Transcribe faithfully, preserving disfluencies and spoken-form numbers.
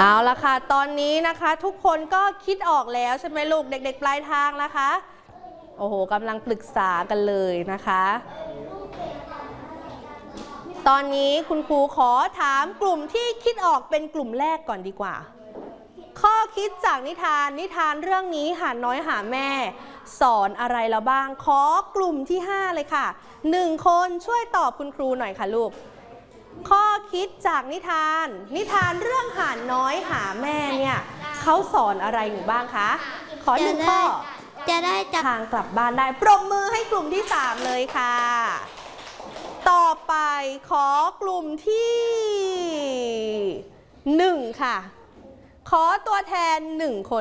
เอาละค่ะตอนนี้นะคะทุกคนก็คิดออกแล้วใช่ไหมลูกเด็กๆปลายทางนะคะโอ้โหกำลังปรึกษากันเลยนะคะตอนนี้คุณครูขอถามกลุ่มที่คิดออกเป็นกลุ่มแรกก่อนดีกว่าข้อคิดจากนิทานนิทานเรื่องนี้หาน้อยหาแม่สอนอะไรเราบ้างขอกลุ่มที่ห้าเลยค่ะหนึ่งคนช่วยตอบคุณครูหน่อยค่ะลูกข้อคิดจากนิทานนิทานเรื่องห่านน้อยหาแม่เนี่ยเขาสอนอะไรหนูบ้างคะขอหนึ่งข้อจะได้จับทางกลับบ้านได้ปรบมือให้กลุ่มที่สามเลยค่ะต่อไปขอกลุ่มที่หนึ่งค่ะขอตัวแทนหนึ่งคน